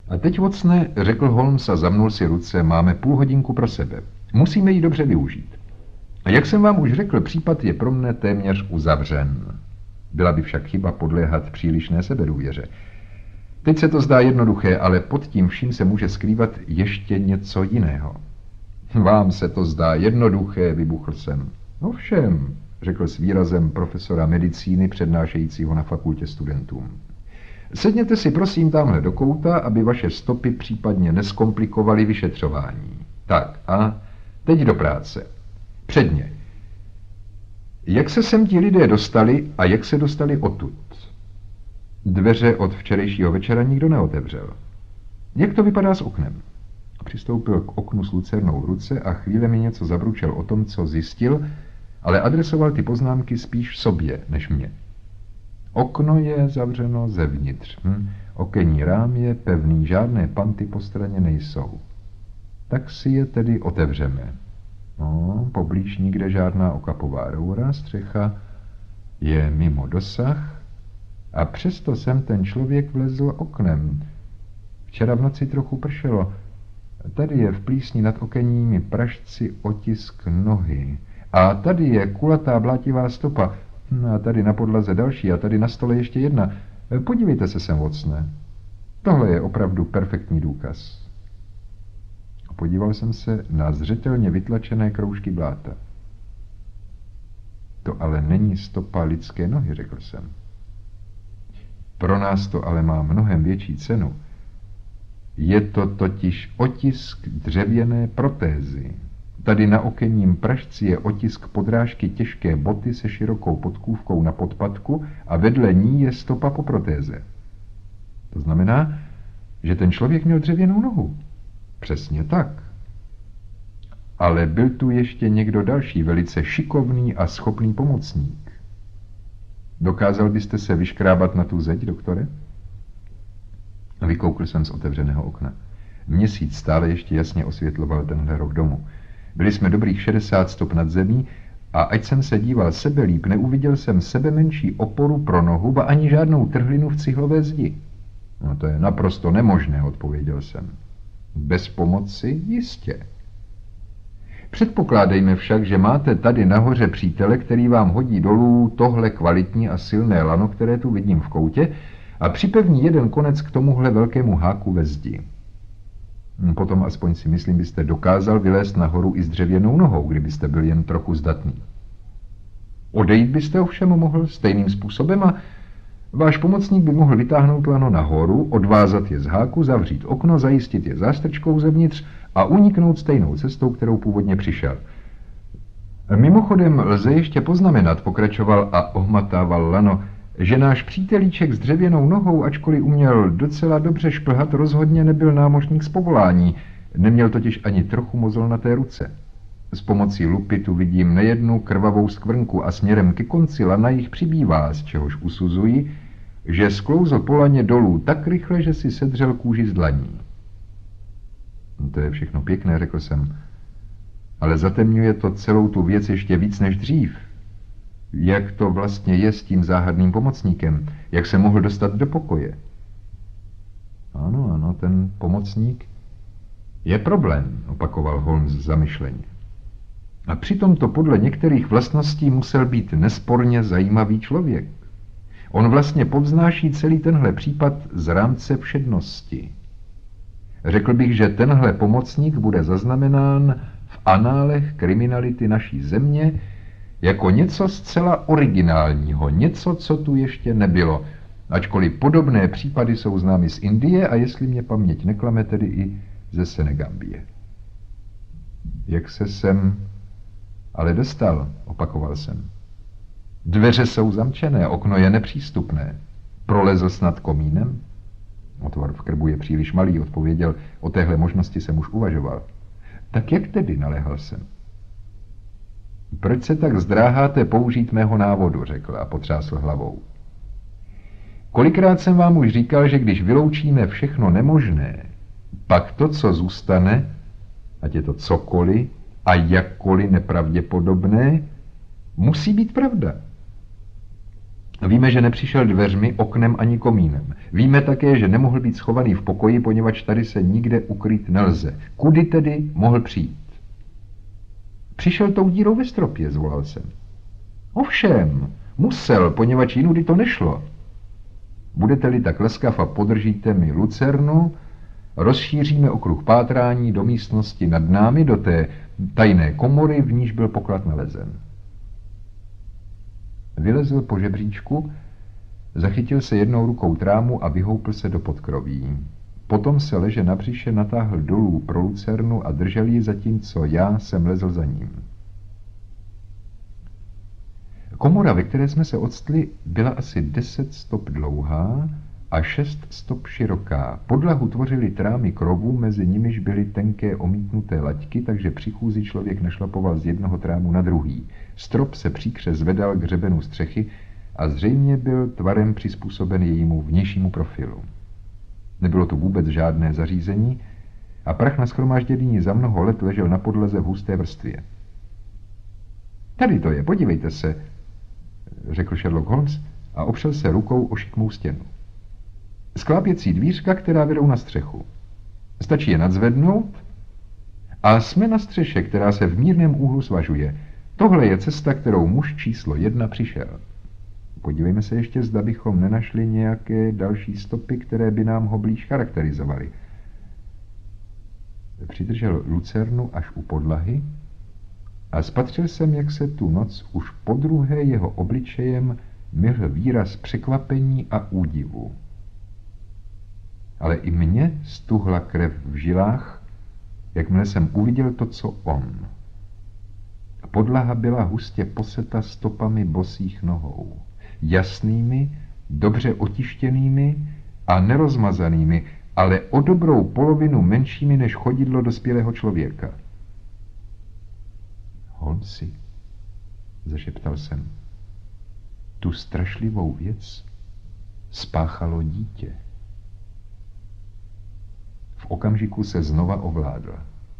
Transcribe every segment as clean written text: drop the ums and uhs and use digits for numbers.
A teď, Watsone, řekl Holmes a zamnul si ruce, máme půl hodinku pro sebe. Musíme ji dobře využít. A jak jsem vám už řekl, případ je pro mne téměř uzavřen. Byla by však chyba podléhat přílišné sebedůvěře. Teď se to zdá jednoduché, ale pod tím vším se může skrývat ještě něco jiného. Vám se to zdá jednoduché, vybuchl jsem. Ovšem, řekl s výrazem profesora medicíny přednášejícího na fakultě studentům. Sedněte si prosím tamhle do kouta, aby vaše stopy případně neskomplikovaly vyšetřování. Tak a teď do práce. Předně. Jak se sem ti lidé dostali a jak se dostali odtud? Dveře od včerejšího večera nikdo neotevřel. Jak to vypadá s oknem? Přistoupil k oknu s lucernou v ruce a chvíle mi něco zabručel o tom, co zjistil, ale adresoval ty poznámky spíš sobě než mě. Okno je zavřeno zevnitř. Okenní rám je pevný, žádné panty po straně nejsou. Tak si je tedy otevřeme. No, poblíž nikde žádná okapová roura, střecha je mimo dosah a přesto sem ten člověk vlezl oknem. Včera v noci trochu pršelo. Tady je v plísni nad okenními pražci otisk nohy. A tady je kulatá blátivá stopa. A tady na podlaze další a tady na stole ještě jedna. Podívejte se sem, Watsone. Tohle je opravdu perfektní důkaz. Podíval jsem se na zřetelně vytlačené kroužky bláta. To ale není stopa lidské nohy, řekl jsem. Pro nás to ale má mnohem větší cenu. Je to totiž otisk dřevěné protézy. Tady na okenním pražci je otisk podrážky těžké boty se širokou podkůvkou na podpatku a vedle ní je stopa po protéze. To znamená, že ten člověk měl dřevěnou nohu. Přesně tak. Ale byl tu ještě někdo další, velice šikovný a schopný pomocník. Dokázal byste se vyškrábat na tu zeď, doktore? Vykoukl jsem z otevřeného okna. Měsíc stále ještě jasně osvětloval tenhle roh domu. Byli jsme dobrých 60 stop nad zemí a ať jsem se díval sebelíp, neuviděl jsem sebe menší oporu pro nohu, ba ani žádnou trhlinu v cihlové zdi. No to je naprosto nemožné, odpověděl jsem. Bez pomoci jistě. Předpokládejme však, že máte tady nahoře přítele, který vám hodí dolů tohle kvalitní a silné lano, které tu vidím v koutě, a připevní jeden konec k tomuhle velkému háku ve zdi. Potom aspoň si myslím, byste dokázal vylézt nahoru i s dřevěnou nohou, kdybyste byl jen trochu zdatný. Odejít byste ovšem mohl stejným způsobem a váš pomocník by mohl vytáhnout lano nahoru, odvázat je z háku, zavřít okno, zajistit je zástrčkou zevnitř a uniknout stejnou cestou, kterou původně přišel. Mimochodem lze ještě poznamenat, pokračoval a ohmatával lano, že náš přítelíček s dřevěnou nohou, ačkoliv uměl docela dobře šplhat, rozhodně nebyl námořník z povolání, neměl totiž ani trochu mozol na té ruce. S pomocí lupy tu vidím nejednu krvavou skvrnku a směrem ke konci lana jich přibývá, z čehož usuzuji, že sklouzl po laně dolů tak rychle, že si sedřel kůži z dlaní. To je všechno pěkné, řekl jsem, ale zatemňuje to celou tu věc ještě víc než dřív. Jak to vlastně je s tím záhadným pomocníkem? Jak se mohl dostat do pokoje? Ano, ten pomocník je problém, opakoval Holmes zamyšleně. A přitom to podle některých vlastností musel být nesporně zajímavý člověk. On vlastně povznáší celý tenhle případ z rámce všednosti. Řekl bych, že tenhle pomocník bude zaznamenán v análech kriminality naší země jako něco zcela originálního, něco, co tu ještě nebylo, ačkoliv podobné případy jsou známy z Indie a jestli mě paměť neklame, tedy i ze Senegambie. Jak se sem ale dostal, opakoval jsem. Dveře jsou zamčené, okno je nepřístupné. Prolezl snad komínem? Otvor v krbu je příliš malý, odpověděl, o téhle možnosti jsem už uvažoval. Tak jak tedy, naléhal jsem. Proč se tak zdráháte použít mého návodu, řekl a potřásl hlavou. Kolikrát jsem vám už říkal, že když vyloučíme všechno nemožné, pak to, co zůstane, ať je to cokoliv a jakkoliv nepravděpodobné, musí být pravda. Víme, že nepřišel dveřmi, oknem ani komínem. Víme také, že nemohl být schovaný v pokoji, poněvadž tady se nikde ukryt nelze. Kudy tedy mohl přijít? Přišel tou dírou ve stropě, zvolal jsem. Ovšem, musel, poněvadž jinudy to nešlo. Budete-li tak leskav a podržíte mi lucernu, rozšíříme okruh pátrání do místnosti nad námi, do té tajné komory, v níž byl poklad nalezen. Vylezl po žebříčku, zachytil se jednou rukou trámu a vyhoupl se do podkroví. Potom se leže na břiše natáhl dolů pro lucernu a držel ji, zatímco já jsem lezl za ním. Komora, ve které jsme se odstli, byla asi 10 stop dlouhá a 6 stop široká. Podlahu tvořily trámy krovů, mezi nimiž byly tenké omítnuté laťky, takže při chůzi člověk našlapoval z jednoho trámu na druhý. Strop se příkře zvedal k hřebenu střechy a zřejmě byl tvarem přizpůsoben jejímu vnějšímu profilu. Nebylo tu vůbec žádné zařízení a prach nashromážděný za mnoho let ležel na podlaze v husté vrstvě. Tady to je, podívejte se, řekl Sherlock Holmes a opřel se rukou o šikmou stěnu. Sklápěcí dvířka, která vedou na střechu. Stačí je nadzvednout a jsme na střeše, která se v mírném úhlu svažuje. Tohle je cesta, kterou muž číslo 1 přišel. Podívejme se ještě, zda bychom nenašli nějaké další stopy, které by nám ho blíž charakterizovaly. Přidržel lucernu až u podlahy a spatřil jsem, jak se tu noc už podruhé jeho obličejem myhl výraz překvapení a údivu. Ale i mně stuhla krev v žilách, jakmile jsem uviděl to, co on. Podlaha byla hustě poseta stopami bosých nohou. Jasnými, dobře otištěnými a nerozmazanými, ale o dobrou polovinu menšími než chodidlo dospělého člověka. Holmesi, zašeptal jsem, tu strašlivou věc spáchalo dítě. V okamžiku se znova ovládl.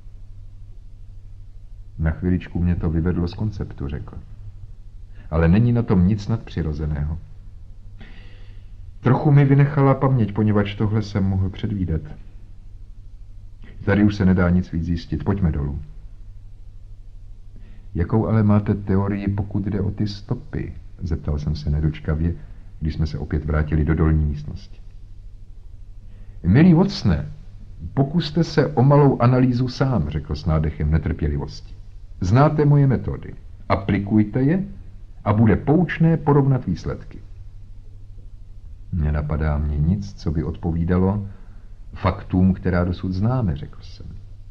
Na chviličku mě to vyvedlo z konceptu, řekl. Ale není na tom nic nadpřirozeného. Trochu mi vynechala paměť, poněvadž tohle jsem mohl předvídat. Tady už se nedá nic víc zjistit. Pojďme dolů. Jakou ale máte teorii, pokud jde o ty stopy? Zeptal jsem se nedočkavě, když jsme se opět vrátili do dolní místnosti. Milý Watsone, pokuste se o malou analýzu sám, řekl s nádechem netrpělivosti. Znáte moje metody. Aplikujte je a bude poučné porovnat výsledky. Nenapadá mě nic, co by odpovídalo faktům, která dosud známe, řekl jsem.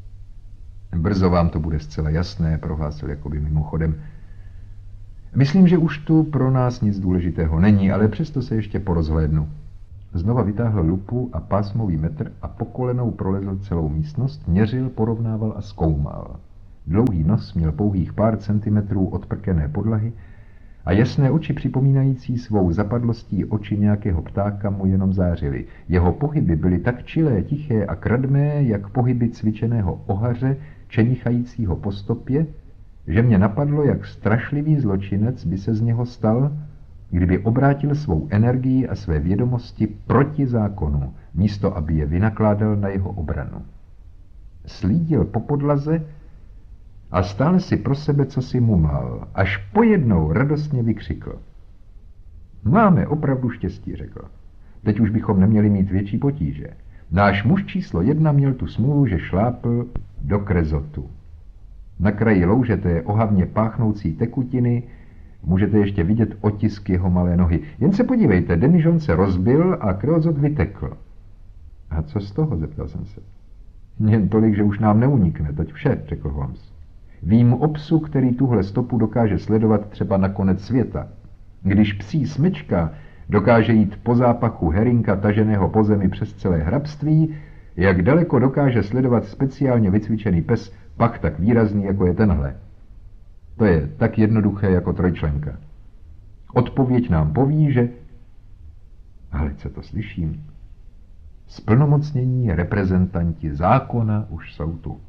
Brzo vám to bude zcela jasné, prohlásil jakoby mimochodem. Myslím, že už tu pro nás nic důležitého není, ale přesto se ještě porozhlédnu. Znova vytáhl lupu a pásmový metr a po kolenou prolezl celou místnost, měřil, porovnával a zkoumal. Dlouhý nos měl pouhých pár centimetrů od prkené podlahy a jasné oči připomínající svou zapadlostí oči nějakého ptáka mu jenom zářily. Jeho pohyby byly tak čilé, tiché a kradmé, jak pohyby cvičeného ohaře, čenichajícího po stopě, že mě napadlo, jak strašlivý zločinec by se z něho stal, kdyby obrátil svou energii a své vědomosti proti zákonu, místo aby je vynakládal na jeho obranu. Slídil po podlaze a stále si pro sebe cosi mumlal, až pojednou radostně vykřikl. Máme opravdu štěstí, řekl. Teď už bychom neměli mít větší potíže. Náš muž číslo 1 měl tu smůlu, že šlápl do krezotu. Na kraji louže té ohavně páchnoucí tekutiny můžete ještě vidět otisk jeho malé nohy. Jen se podívejte, demižon se rozbil a kreozot vytekl. A co z toho, zeptal jsem se. Jen tolik, že už nám neunikne, toť vše, řekl Holmes. Vím o psu, který tuhle stopu dokáže sledovat třeba na konec světa. Když psí smečka dokáže jít po zápachu herinka taženého po zemi přes celé hrabství, jak daleko dokáže sledovat speciálně vycvičený pes, pak tak výrazný, jako je tenhle. To je tak jednoduché jako trojčlenka. Odpověď nám poví, že... Ale co to slyším? Splnomocnění reprezentanti zákona už jsou tu.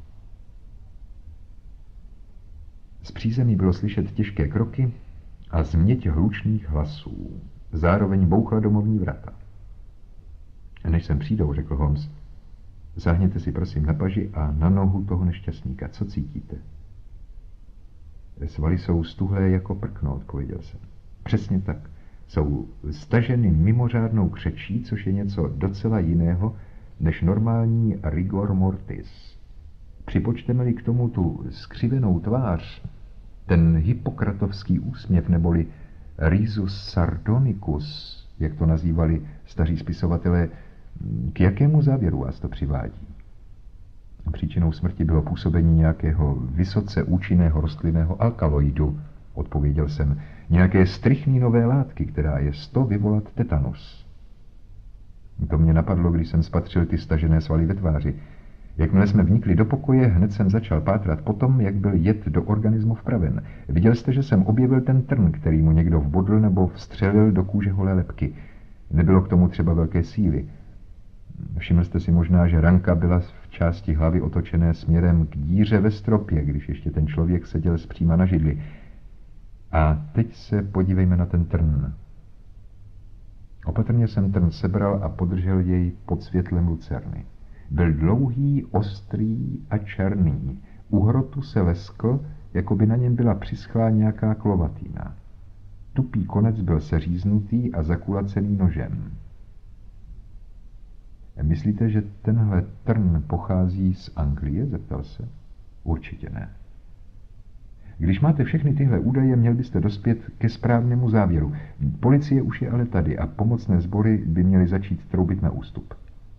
Z přízemí bylo slyšet těžké kroky a změť hlučných hlasů. Zároveň bouchla domovní vrata. Než sem přijdou, řekl Holmes, sáhněte si prosím na paži a na nohu toho nešťastníka. Co cítíte? Svaly jsou stuhlé jako prkno, odpověděl jsem. Přesně tak. Jsou staženy mimořádnou křečí, což je něco docela jiného než normální rigor mortis. Připočteme-li k tomu tu skřivenou tvář, ten hippokratovský úsměv, neboli risus sardonicus, jak to nazývali staří spisovatelé, k jakému závěru vás to přivádí? Příčinou smrti bylo působení nějakého vysoce účinného rostlinného alkaloidu, odpověděl jsem, nějaké strychninové látky, která je 100 vyvolat tetanus. To mě napadlo, když jsem spatřil ty stažené svaly ve tváři. Jakmile jsme vnikli do pokoje, hned jsem začal pátrat po tom, jak byl jed do organismu vpraven. Viděl jste, že jsem objevil ten trn, který mu někdo vbodl nebo vstřelil do kůže holé lebky. Nebylo k tomu třeba velké síly. Všiml jste si možná, že ranka byla v části hlavy otočené směrem k díře ve stropě, když ještě ten člověk seděl zpříma na židli. A teď se podívejme na ten trn. Opatrně jsem trn sebral a podržel jej pod světlem lucerny. Byl dlouhý, ostrý a černý. U hrotu se leskl, jako by na něm byla přischlá nějaká klovatýna. Tupý konec byl seříznutý a zakulacený nožem. Myslíte, že tenhle trn pochází z Anglie? Zeptal se. Určitě ne. Když máte všechny tyhle údaje, měl byste dospět ke správnému závěru. Policie už je ale tady a pomocné sbory by měly začít troubit na ústup.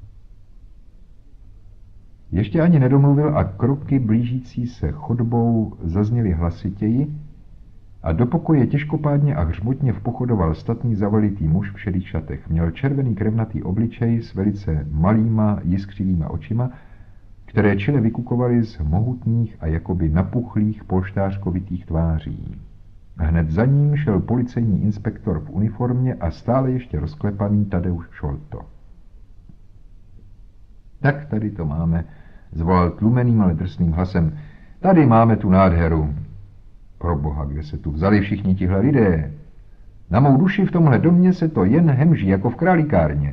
Ještě ani nedomluvil a kroky blížící se chodbou zazněly hlasitěji a do pokoje těžkopádně a hřmotně vpochodoval statný zavalitý muž v šedých šatech. Měl červený krevnatý obličej s velice malýma jiskřivýma očima, které čile vykukovaly z mohutných a jakoby napuchlých polštářkovitých tváří. Hned za ním šel policejní inspektor v uniformě a stále ještě rozklepaný Tadeusz Šolto. Tak tady to máme, zvolal tlumeným, ale drsným hlasem. Tady máme tu nádheru. Proboha, kde se tu vzali všichni tihle lidé? Na mou duši v tomhle domě se to jen hemží jako v králíkárně.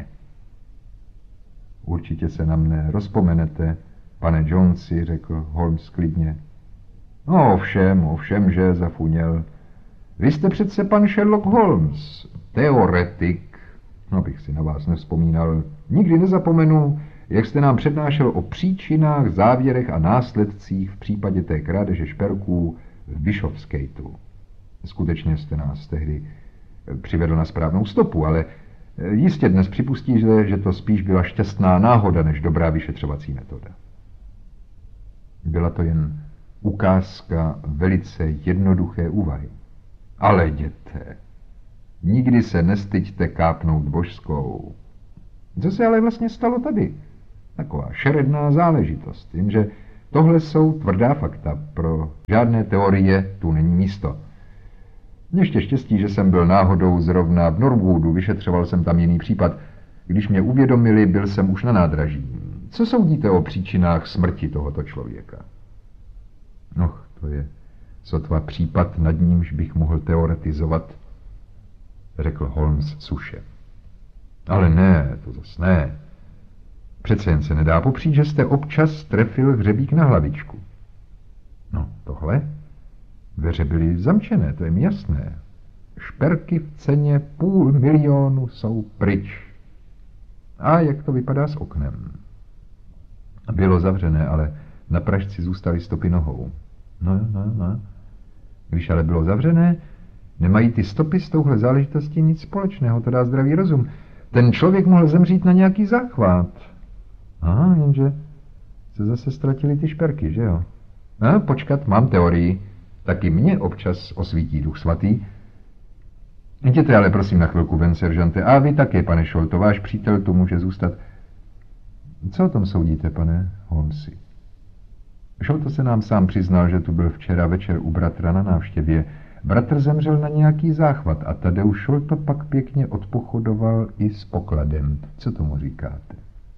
Určitě se na mne rozpomenete, pane Jonesi, řekl Holmes klidně. No ovšem, že, zafuněl. Vy jste přece pan Sherlock Holmes, teoretik. No, bych si na vás nevzpomínal. Nikdy nezapomenu, jak jste nám přednášel o příčinách, závěrech a následcích v případě té krádeže šperků v Bishopsgateu. Skutečně jste nás tehdy přivedl na správnou stopu, ale jistě dnes připustíte, že to spíš byla šťastná náhoda, než dobrá vyšetřovací metoda. Byla to jen ukázka velice jednoduché úvahy. Ale jděte, nikdy se nestyďte kápnout božskou. Co se ale vlastně stalo tady? Taková šeredná záležitost, jenže tohle jsou tvrdá fakta, pro žádné teorie tu není místo. Ještě štěstí, že jsem byl náhodou zrovna v Norwoodu, vyšetřoval jsem tam jiný případ. Když mě uvědomili, byl jsem už na nádraží. Co soudíte o příčinách smrti tohoto člověka? No, to je sotva případ, nad nímž bych mohl teoretizovat, řekl Holmes suše. Ale ne, to zas ne. Přece jen se nedá popřít, že jste občas trefil hřebík na hlavičku. No, tohle? Dveře byly zamčené, to je mi jasné. Šperky v ceně 500 000 jsou pryč. A jak to vypadá s oknem? Bylo zavřené, ale na pražci zůstaly stopy nohou. No. Když ale bylo zavřené, nemají ty stopy s touhle záležitostí nic společného, to dá zdravý rozum. Ten člověk mohl zemřít na nějaký záchvat. Aha, jenže se zase ztratili ty šperky, že jo? No, počkat, mám teorii. Taky mě občas osvítí Duch svatý. Jděte ale prosím na chvilku ven, seržante. A vy také, pane Šolto, váš přítel tu může zůstat. Co o tom soudíte, pane Holmesi? Šolto se nám sám přiznal, že tu byl včera večer u bratra na návštěvě. Bratr zemřel na nějaký záchvat a Tadeusz Šolto pak pěkně odpochodoval i s pokladem. Co tomu říkáte?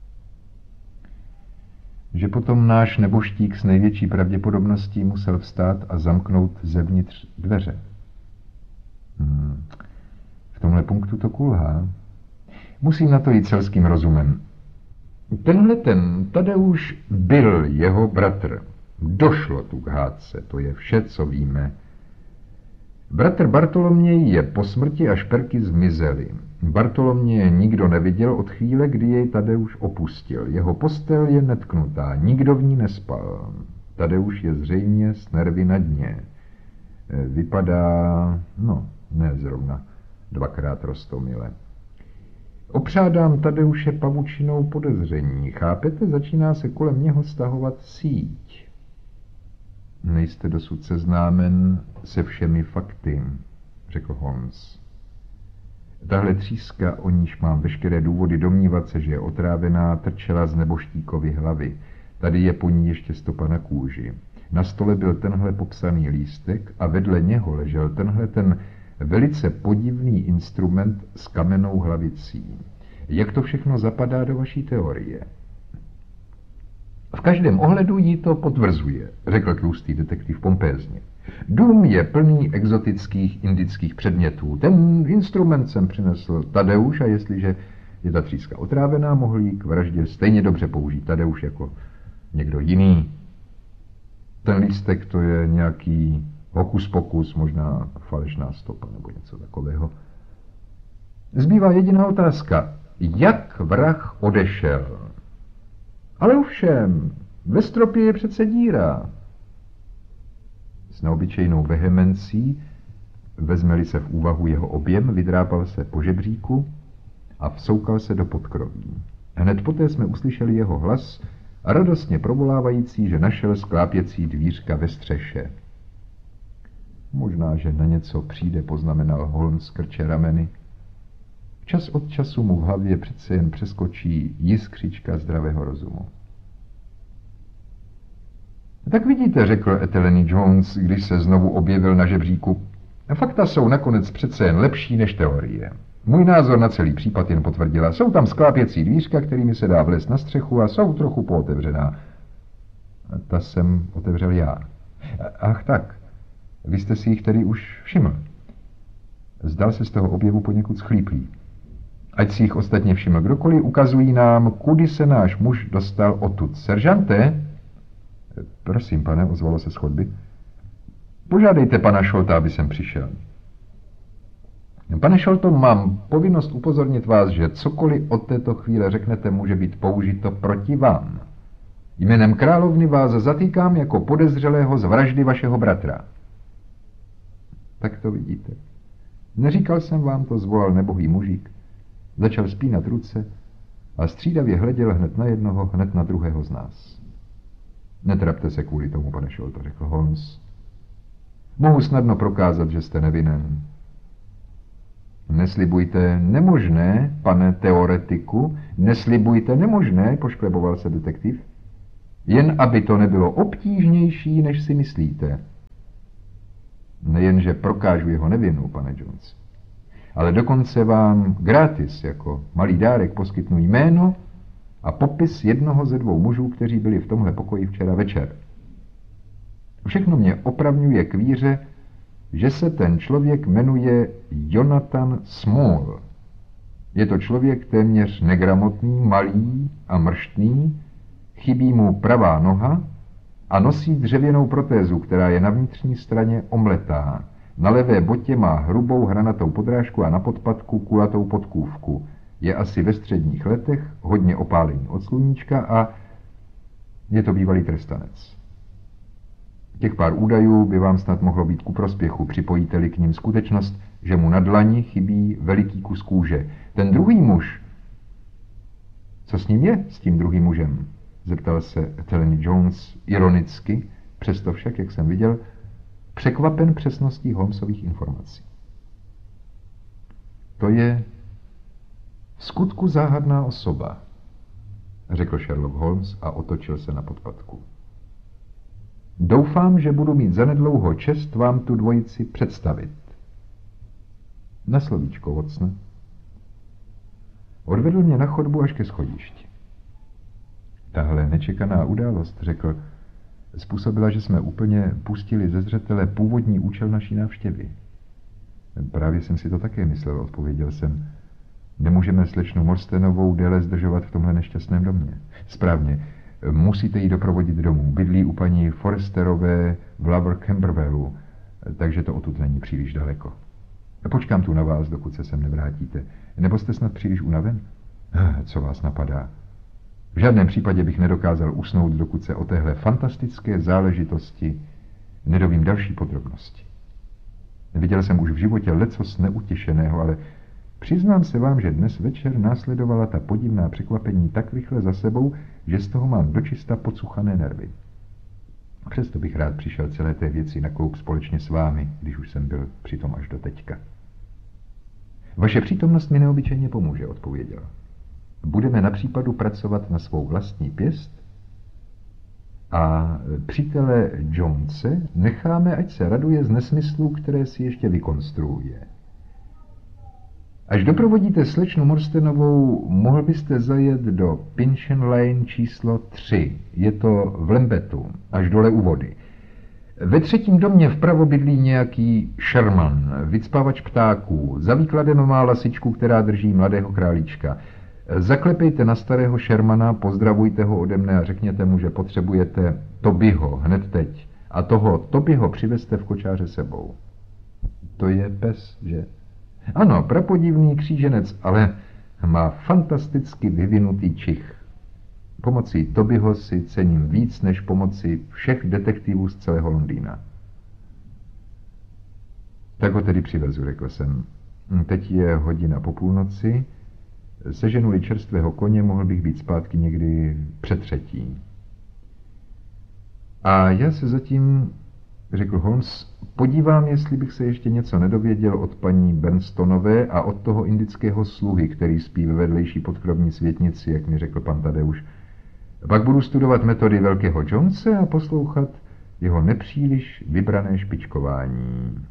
Že potom náš neboštík s největší pravděpodobností musel vstát a zamknout zevnitř dveře. V tomhle punktu to kulhá. Musím na to jít selským rozumem. Tenhle ten Tadeusz byl jeho bratr. Došlo tu k hádce, to je vše, co víme. Bratr Bartoloměj je po smrti a šperky zmizely. Bartoloměje nikdo neviděl od chvíle, kdy jej Tadeusz opustil. Jeho postel je netknutá, nikdo v ní nespal. Tadeusz je zřejmě s nervy na dně. Vypadá, ne zrovna, 2krát roztomile. Opřádám Tadeuše pavučinou podezření. Chápete, začíná se kolem něho stahovat síť. Nejste dosud seznámen se všemi fakty, řekl Holmes. Tahle tříska, o níž mám veškeré důvody domnívat se, že je otrávená, trčela z neboštíkovy hlavy. Tady je po ní ještě stopa na kůži. Na stole byl tenhle popsaný lístek a vedle něho ležel tenhle ten velice podivný instrument s kamennou hlavicí. Jak to všechno zapadá do vaší teorie? V každém ohledu jí to potvrzuje, řekl tlustý detektiv pompézně. Dům je plný exotických indických předmětů. Ten instrument jsem přinesl Tadeusz a jestliže je ta tříska otrávená, mohl jí k vraždě stejně dobře použít Tadeusz jako někdo jiný. Ten lístek to je nějaký hokus pokus, možná falešná stopa nebo něco takového. Zbývá jediná otázka. Jak vrah odešel? Ale ovšem, ve stropě je přece díra. S neobyčejnou vehemencí, vezme-li se v úvahu jeho objem, vydrápal se po žebříku a vsoukal se do podkroví. Hned poté jsme uslyšeli jeho hlas, radostně provolávající, že našel sklápěcí dvířka ve střeše. Možná, že na něco přijde, poznamenal Holmes krče rameny. Čas od času mu v hlavě přece jen přeskočí jiskřička zdravého rozumu. Tak vidíte, řekl Etheleny Jones, když se znovu objevil na žebříku. Fakta jsou nakonec přece jen lepší než teorie. Můj názor na celý případ jen potvrdila. Jsou tam sklápěcí dvířka, kterými se dá vlézt na střechu a jsou trochu pootevřená. Ta jsem otevřel já. Ach tak, vy jste si jich tedy už všiml. Zdal se z toho objevu poněkud schlíplý. Ať si jich ostatně všiml kdokoliv, ukazují nám, kudy se náš muž dostal odtud. Seržante? Prosím, pane, ozvalo se z chodby. Požádejte pana Šolta, aby sem přišel. Pane Šolto, mám povinnost upozornit vás, že cokoliv od této chvíle řeknete, může být použito proti vám. Jménem královny vás zatýkám jako podezřelého z vraždy vašeho bratra. Tak to vidíte. Neříkal jsem vám to, zvolal nebohý mužík. Začal spínat ruce a střídavě hleděl hned na jednoho, hned na druhého z nás. Netrapte se kvůli tomu, pane Šolto, řekl Holmes. Mohu snadno prokázat, že jste nevinen. Neslibujte nemožné, pane teoretiku, neslibujte nemožné, poškleboval se detektiv. Jen aby to nebylo obtížnější, než si myslíte. Nejenže prokážu jeho nevinu, pane Jones, ale dokonce vám gratis jako malý dárek poskytnu jméno a popis jednoho ze dvou mužů, kteří byli v tomhle pokoji včera večer. Všechno mě opravňuje k víře, že se ten člověk jmenuje Jonathan Small. Je to člověk téměř negramotný, malý a mrštný, chybí mu pravá noha a nosí dřevěnou protézu, která je na vnitřní straně omletá. Na levé botě má hrubou hranatou podrážku a na podpatku kulatou podkůvku. Je asi ve středních letech, hodně opálený od sluníčka a je to bývalý trestanec. Těch pár údajů by vám snad mohlo být ku prospěchu, připojíte-li k ním skutečnost, že mu na dlani chybí veliký kus kůže. Ten druhý muž... Co s ním je, s tím druhým mužem? Zeptal se Etheleny Jones ironicky, přesto však, jak jsem viděl, překvapen přesností Holmesových informací. To je v skutku záhadná osoba, řekl Sherlock Holmes a otočil se na podpatku. Doufám, že budu mít zanedlouho čest vám tu dvojici představit. Na slovíčko, Watsone. Odvedl mě na chodbu až ke schodišti. Tahle nečekaná událost, řekl, způsobila, že jsme úplně pustili ze zřetele původní účel naší návštěvy. Právě jsem si to také myslel, odpověděl jsem. Nemůžeme slečnu Morstenovou déle zdržovat v tomhle nešťastném domě. Správně, musíte ji doprovodit domů. Bydlí u paní Forresterové v Lower Camberwellu, takže to odtud není příliš daleko. Počkám tu na vás, dokud se sem nevrátíte. Nebo jste snad příliš unaven? Co vás napadá? V žádném případě bych nedokázal usnout, dokud se o téhle fantastické záležitosti nedovím další podrobnosti. Viděl jsem už v životě lecos neutěšeného, ale přiznám se vám, že dnes večer následovala ta podivná překvapení tak rychle za sebou, že z toho mám dočista pocuchané nervy. Přesto bych rád přišel celé té věci na kloup společně s vámi, když už jsem byl přitom až do teďka. Vaše přítomnost mi neobyčejně pomůže, odpověděl. Budeme na případu pracovat na svou vlastní pěst a přítele Jonese necháme, ať se raduje z nesmyslů, které si ještě vykonstruuje. Až doprovodíte slečnu Morstenovou, mohl byste zajet do Pinchin Lane číslo 3. Je to v Lambetu, až dole u vody. Ve třetím domě vpravo bydlí nějaký Sherman, vycpávač ptáků. Za výkladem má lasičku, která drží mladého králíčka. Zaklepejte na starého Shermana, pozdravujte ho ode mne a řekněte mu, že potřebujete Tobyho hned teď. A toho Tobyho přivezte v kočáře sebou. To je pes, že? Ano, prapodivný kříženec, ale má fantasticky vyvinutý čich. Pomocí Tobyho si cením víc než pomocí všech detektivů z celého Londýna. Tak ho tedy přivezu, řekl jsem. Teď je hodina po půlnoci. Seženu-li čerstvého koně, mohl bych být zpátky někdy před 3. A já se zatím, řekl Holmes, podívám, jestli bych se ještě něco nedověděl od paní Benstonové a od toho indického sluhy, který spí ve vedlejší podkrovní světnici, jak mi řekl pan Tadeusz. Pak budu studovat metody velkého Jonese a poslouchat jeho nepříliš vybrané špičkování.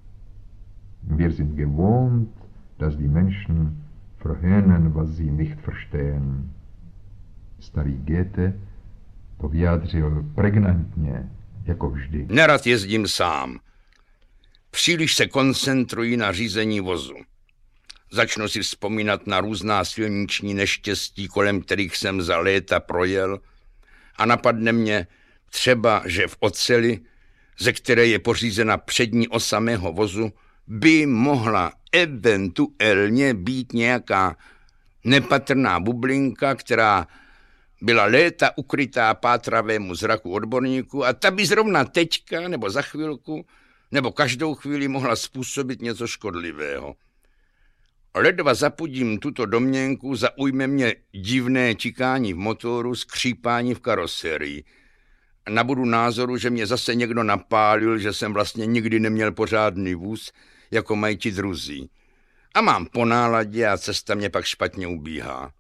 Wir sind gewohnt, dass die Menschen verhöhnen, was sie nicht verstehen. Starý Goethe to vyjádřil pregnantně, jako vždy. Nerad jezdím sám. Příliš se koncentruji na řízení vozu. Začnu si vzpomínat na různá silniční neštěstí, kolem kterých jsem za léta projel, a napadne mě třeba, že v oceli, ze které je pořízena přední osa mého vozu, by mohla eventuálně být nějaká nepatrná bublinka, která byla léta ukrytá pátravému zraku odborníků a ta by zrovna teďka, nebo za chvilku, nebo každou chvíli mohla způsobit něco škodlivého. Ledva zapudím tuto domněnku, zaujme mě divné tikání v motoru, skřípání v karoserii. Nabudu názoru, že mě zase někdo napálil, že jsem vlastně nikdy neměl pořádný vůz, jako mají ti druzí. A mám po náladě a cesta mě pak špatně ubíhá.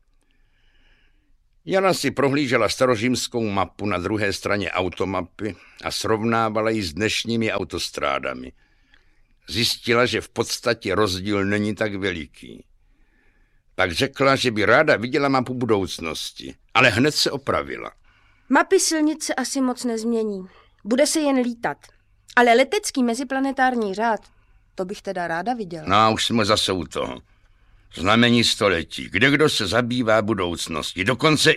Jana si prohlížela starořímskou mapu na druhé straně automapy a srovnávala ji s dnešními autostrádami. Zjistila, že v podstatě rozdíl není tak veliký. Pak řekla, že by ráda viděla mapu budoucnosti, ale hned se opravila. Mapy silnic se asi moc nezmění. Bude se jen lítat. Ale letecký meziplanetární řád, to bych teda ráda viděla. No, už jsme zase u toho. Znamení století, kdo se zabývá budoucností. Dokonce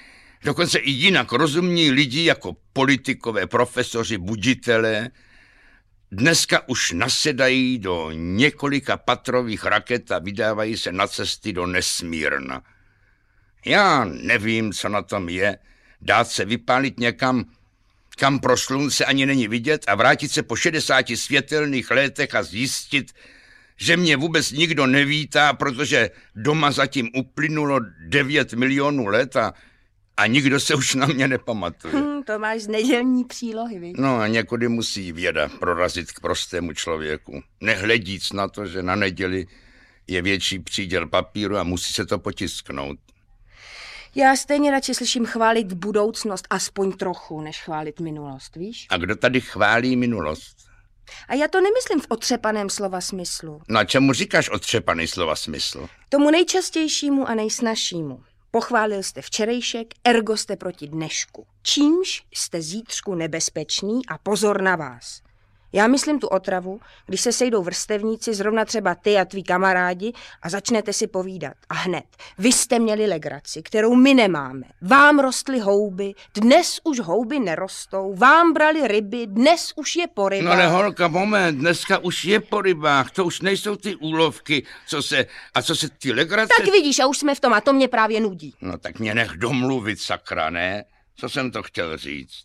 i jinak rozumní lidi jako politikové, profesoři, buditelé, dneska už nasedají do několika patrových raket a vydávají se na cesty do nesmírna. Já nevím, co na tom je, dát se vypálit někam, kam pro slunce ani není vidět a vrátit se po 60 světelných letech a zjistit, že mě vůbec nikdo nevítá, protože doma zatím uplynulo 9 milionů let a nikdo se už na mě nepamatuje. To máš z nedělní přílohy, víš? No a někudy musí věda prorazit k prostému člověku. Nehledíc na to, že na neděli je větší příděl papíru a musí se to potisknout. Já stejně radši slyším chválit budoucnost aspoň trochu, než chválit minulost, víš? A kdo tady chválí minulost? A já to nemyslím v otřepaném slova smyslu. No a čemu říkáš otřepaný slova smysl? Tomu nejčastějšímu a nejsnažšímu. Pochválil jste včerejšek, ergo jste proti dnešku. Čímž jste zítřku nebezpečný a pozor na vás. Já myslím tu otravu, když se sejdou vrstevníci, zrovna třeba ty a tví kamarádi a začnete si povídat. A hned, vy jste měli legraci, kterou my nemáme. Vám rostly houby, dnes už houby nerostou. Vám brali ryby, dnes už je po rybách. No ale holka, moment, dneska už je po rybách, to už nejsou ty úlovky, co se ty legrace... Tak vidíš, a už jsme v tom a to mě právě nudí. No tak mě nech domluvit, sakra, ne? Co jsem to chtěl říct?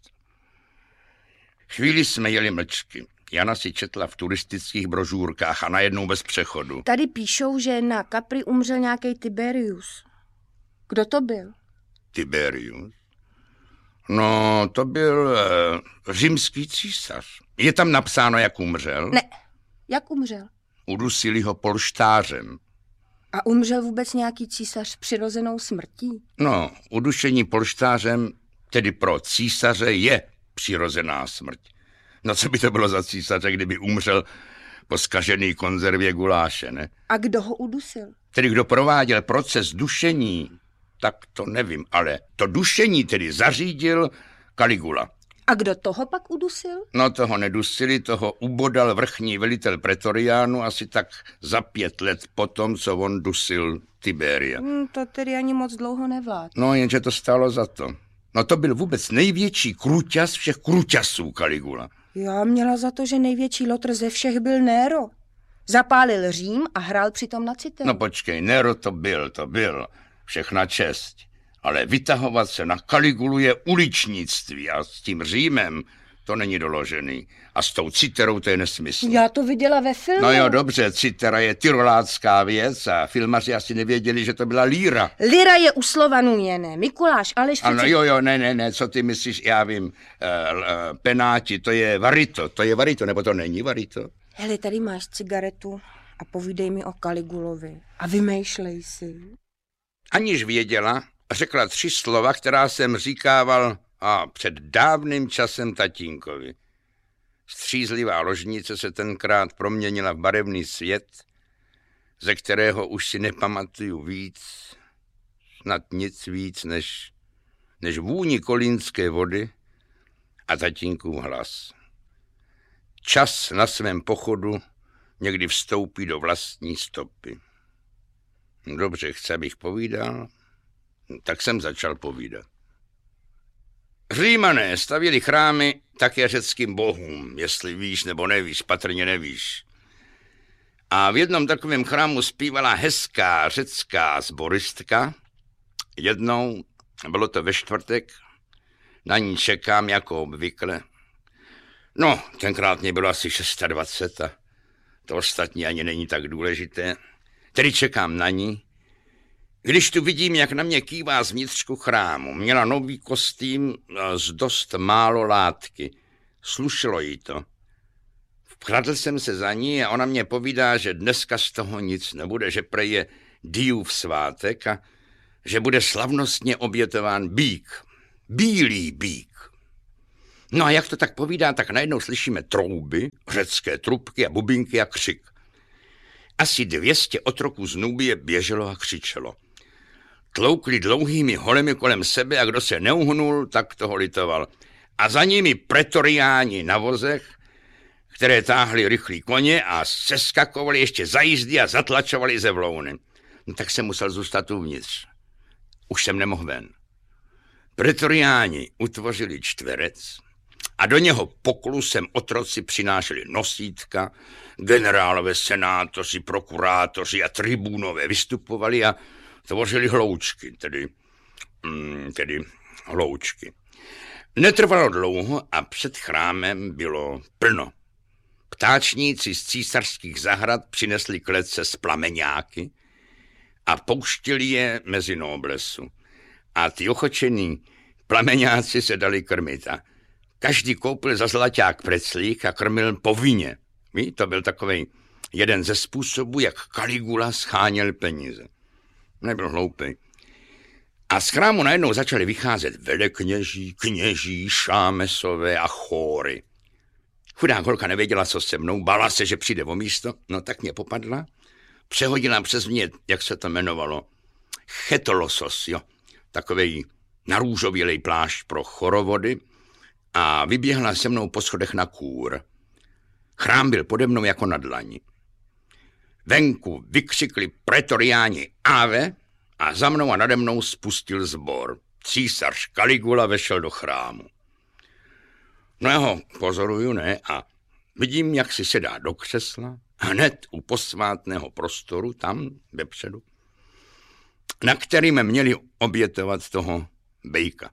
Chvíli jsme jeli mlčky. Jana si četla v turistických brožurkách a najednou bez přechodu. Tady píšou, že na Capri umřel nějaký Tiberius. Kdo to byl? Tiberius? No, to byl římský císař. Je tam napsáno, jak umřel? Ne, jak umřel? Udusili ho polštářem. A umřel vůbec nějaký císař přirozenou smrtí? No, udušení polštářem, tedy pro císaře, je přirozená smrť. No co by to bylo za císaře, kdyby umřel po zkažený konzervě guláše, ne? A kdo ho udusil? Tedy kdo prováděl proces dušení, tak to nevím, ale to dušení tedy zařídil Caligula. A kdo toho pak udusil? No toho nedusili, toho ubodal vrchní velitel Pretoriánu asi tak za 5 let potom, co on dusil Tiberia. To tedy ani moc dlouho nevládl. No jenže to stálo za to. No to byl vůbec největší kruťas všech kruťasů Caligula. Já měla za to, že největší lotr ze všech byl Nero. Zapálil Řím a hrál přitom na citelu. No počkej, Nero to byl. Všechna čest. Ale vytahovat se na Caligulu je uličnictví a s tím Římem to není doložený. A s tou citerou to je nesmysl. Já to viděla ve filmu. No jo, dobře, citera je tyrolácká věc a filmaři asi nevěděli, že to byla líra. Lira je u Slovanů jené. Mikuláš, Aleš... Ano, jo, ne, co ty myslíš, já vím, penáti, to je varito, nebo to není varito? Hele, tady máš cigaretu a povídej mi o Caligulovi a vymýšlej si. Aniž věděla, řekla 3 slova, která jsem říkával před dávným časem tatínkovi. Střízlivá ložnice se tenkrát proměnila v barevný svět, ze kterého už si nepamatuju víc, snad nic víc, než vůni kolínské vody a tatínkův hlas. Čas na svém pochodu někdy vstoupí do vlastní stopy. Dobře, chce, abych povídal, tak jsem začal povídat. Římané stavěli chrámy také řeckým bohům, jestli víš nebo nevíš, patrně nevíš. A v jednom takovém chrámu zpívala hezká řecká sboristka. Jednou, bylo to ve čtvrtek, na ní čekám jako obvykle. No, tenkrát mě bylo asi 26 a to ostatní ani není tak důležité. Tedy čekám na ní. Když tu vidím, jak na mě kývá z vnitřku chrámu, měla nový kostým z dost málo látky. Slušelo jí to. Vkradl jsem se za ní a ona mě povídá, že dneska z toho nic nebude, že prej je Diův svátek a že bude slavnostně obětován býk. Bílý býk. No a jak to tak povídá, tak najednou slyšíme trouby, řecké trubky a bubinky a křik. Asi 200 otroků z Nubie běželo a křičelo. Tloukli dlouhými holemi kolem sebe a kdo se neuhnul, tak toho litoval. A za nimi pretoriáni na vozech, které táhli rychlí koně a seskakovali ještě za jízdy a zatlačovali ze vlouny. No, tak jsem musel zůstat uvnitř. Už jsem nemohl ven. Pretoriáni utvořili čtverec a do něho poklusem otroci přinášeli nosítka, generálové, senátoři, prokurátoři a tribúnové vystupovali a tvořili hloučky, tedy hloučky. Netrvalo dlouho a před chrámem bylo plno. Ptáčníci z císařských zahrad přinesli klece s plameňáky a pouštěli je mezi noblesu. A ty ochočení plameňáci se dali krmit a každý koupil za zlaťák preclík a krmil povinně. Ví? To byl takovej jeden ze způsobů, jak Caligula scháněl peníze. Nebyl hloupý. A z chrámu najednou začali vycházet velekněží, kněží, šámesové a chóry. Chudá holka nevěděla, co se mnou, bála se, že přijde o místo, no tak mě popadla, přehodila přes mě, jak se to jmenovalo, chetolosos, jo, takovej narůžovělej plášť pro chorovody a vyběhla se mnou po schodech na kůr. Chrám byl pode mnou jako na dlani. Venku vykřikli pretoriáni Ave a za mnou a nade mnou spustil sbor. Císař Kaligula vešel do chrámu. No já ho pozoruju, ne, a vidím, jak si sedá do křesla, hned u posvátného prostoru, tam vepředu, na kterým měli obětovat toho bejka.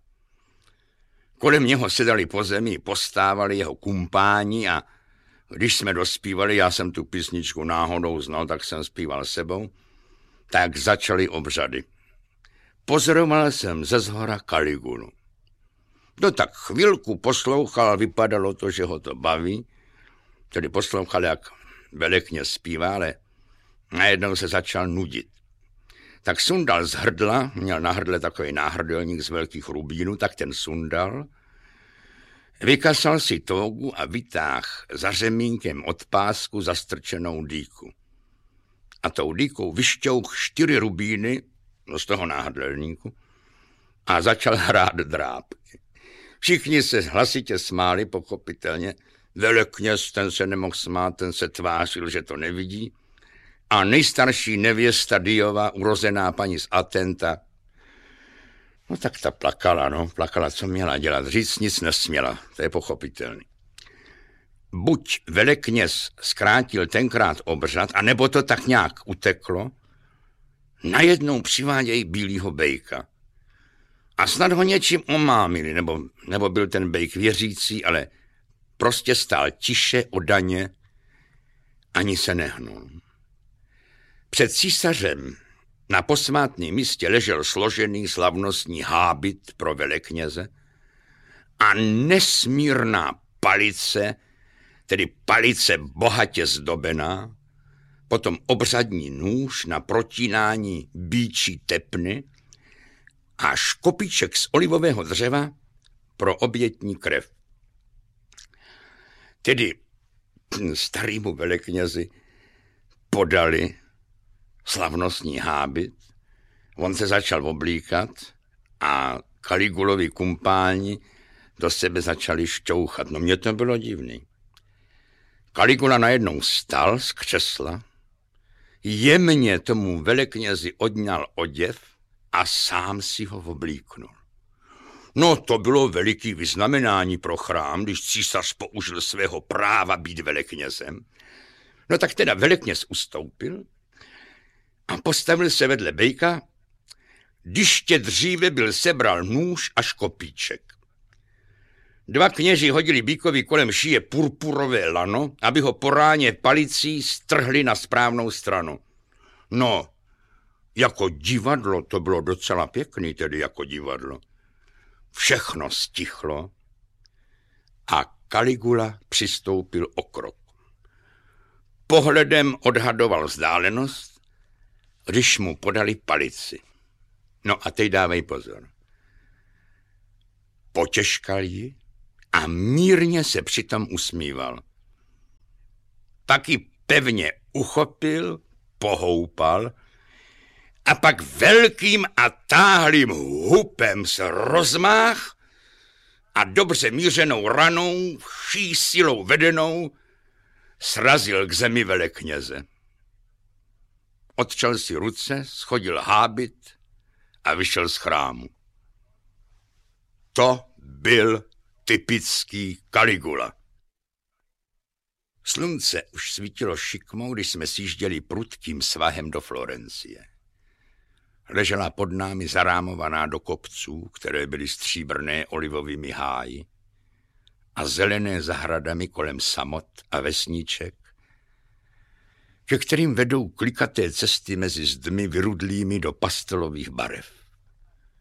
Kolem něho sedali po zemi, postávali jeho kumpáni a když jsme dospívali, já jsem tu písničku náhodou znal, tak jsem zpíval sebou, tak začaly obřady. Pozoroval jsem ze zhora Kaligulu. No tak chvilku poslouchal, vypadalo to, že ho to baví, tedy poslouchal, jak velekněz zpívá, ale najednou se začal nudit. Tak sundal z hrdla, měl na hrdle takový náhrdelník z velkých rubínů, tak ten sundal, vykasal si tougu a vytáhl za řemínkem od pásku zastrčenou dýku. A tou dýkou vyšťouch 4 rubíny z toho náhrdelníku a začal hrát drápky. Všichni se hlasitě smáli, pochopitelně. Velekněz, ten se nemohl smát, ten se tvářil, že to nevidí. A nejstarší nevěsta Diova, urozená paní z Atenta, no tak ta plakala, co měla dělat, říct nic nesměla, to je pochopitelný. Buď velekněz zkrátil tenkrát obřad, anebo to tak nějak uteklo, najednou přivádějí bílýho bejka. A snad ho něčím omámili, nebo byl ten bejk věřící, ale prostě stál tiše odaně, ani se nehnul. Před císařem na posvátném místě ležel složený slavnostní hábit pro velekněze a nesmírná palice, tedy palice bohatě zdobená, potom obřadní nůž na protínání býčí tepny a škopíček z olivového dřeva pro obětní krev. Tedy starýmu veleknězi podali slavnostní hábit, on se začal oblíkat a Kaligulovi kumpáni do sebe začali šťouchat. No mně to bylo divný. Kaligula najednou vstal z křesla, jemně tomu veleknězi odňal oděv a sám si ho oblíknul. No to bylo veliký vyznamenání pro chrám, když císař použil svého práva být veleknězem. No tak teda velekněz ustoupil a postavil se vedle bejka, ještě dříve byl sebral nůž a škopíček. 2 kněži hodili býkovi kolem šíje purpurové lano, aby ho po ráně palicí strhli na správnou stranu. No, jako divadlo to bylo docela pěkný, tedy jako divadlo. Všechno stichlo a Kaligula přistoupil o krok. Pohledem odhadoval vzdálenost, když mu podali palici. No a teď dávej pozor. Potěškal ji a mírně se přitom usmíval. Pak ji pevně uchopil, pohoupal a pak velkým a táhlým hupem se rozmáh a dobře mířenou ranou, vší silou vedenou, srazil k zemi velekněze. Otčal si ruce, schodil hábit a vyšel z chrámu. To byl typický Kaligula. Slunce už svítilo šikmou, když jsme sjížděli prudkým svahem do Florencie. Ležela pod námi zarámovaná do kopců, které byly stříbrné olivovými háji a zelené zahradami kolem samot a vesniček, ke kterým vedou klikaté cesty mezi zdmi vyrudlými do pastelových barev.